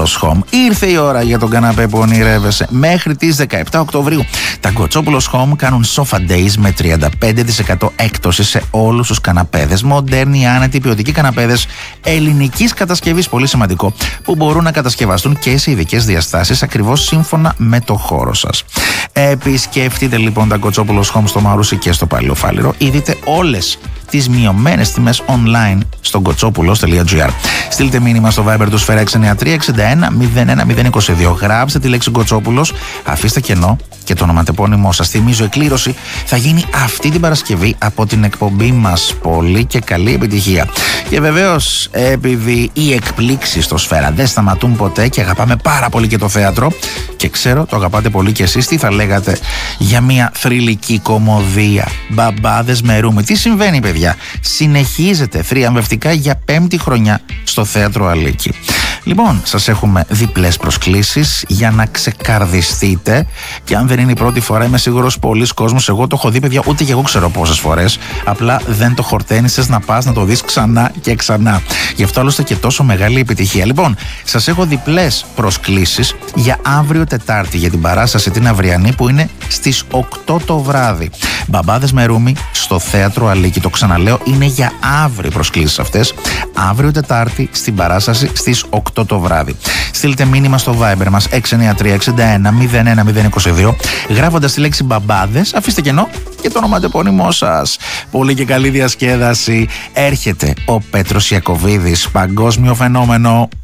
Κοτσόπουλος Home. Ήρθε η ώρα για τον καναπέ που ονειρεύεσαι. Μέχρι τις 17 Οκτωβρίου τα Κοτσόπουλος Home κάνουν Sofa Days με 35% έκπτωση σε όλους τους καναπέδες. Μοντέρνοι, άνετοι, ποιοτικοί καναπέδες ελληνικής κατασκευής, πολύ σημαντικό, που μπορούν να κατασκευαστούν και σε ειδικές διαστάσεις ακριβώς σύμφωνα με το χώρο σας. Επισκεφτείτε λοιπόν τα Κοτσόπουλος Home στο Μαρούσι και στο Παλαιοφάλιρο ή δείτε όλες τις μειωμένες τιμές online στο kotsopulos.gr. Στείλτε μήνυμα στο Viber του Σφαίρα 693 61 01 022. Γράψτε τη λέξη Κοτσόπουλος, αφήστε κενό και το ονοματεπώνυμό σας. Θυμίζω, η κλήρωση θα γίνει αυτή την Παρασκευή από την εκπομπή μας. Πολύ και καλή επιτυχία. Και βεβαίως, επειδή οι εκπλήξεις στο Σφαίρα δεν σταματούν ποτέ και αγαπάμε πάρα πολύ και το θέατρο, και ξέρω το αγαπάτε πολύ και εσείς, τι θα λέγατε για μια θρυλική κωμωδία Μπαμπάδες με Ρούμι? Τι συμβαίνει, παιδιά? Συνεχίζεται θριαμβευτικά για 5η χρονιά στο Θέατρο Αλίκη. Λοιπόν, σας έχουμε διπλές προσκλήσεις για να ξεκαρδιστείτε, και αν δεν είναι η πρώτη φορά, είμαι σίγουρος πολλοί κόσμος, εγώ το έχω δει, παιδιά, ούτε και εγώ ξέρω πόσες φορές, απλά δεν το χορταίνησες να πας να το δεις ξανά και ξανά. Γι' αυτό άλλωστε και τόσο μεγάλη επιτυχία. Λοιπόν, σας έχω διπλές προσκλήσεις για αύριο Τετάρτη, για την παράσταση την αυριανή που είναι στις 8 το βράδυ. Μπαμπάδες με Ρούμι στο Θέατρο Αλίκη. Το ξαναλέω, είναι για αύριο οι προσκλήσεις αυτές. Αύριο Τετάρτη στην παράσταση στις 8 το βράδυ. Στείλτε μήνυμα στο Viber μας 693 61 01 022 γράφοντας τη λέξη Μπαμπάδες, αφήστε κενό και το ονοματεπώνυμό σας. Πολύ και καλή διασκέδαση. Έρχεται ο Πέτρος Ιακωβίδης, παγκόσμιο φαινόμενο.